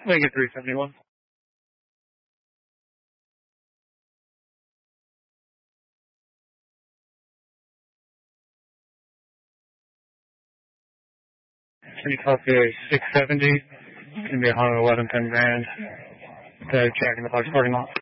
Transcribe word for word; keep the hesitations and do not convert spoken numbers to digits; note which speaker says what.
Speaker 1: Make it three seventy-one. Can you copy a six seventy? It's going to be one hundred eleven ten grand. The Jack in the Box parking lot.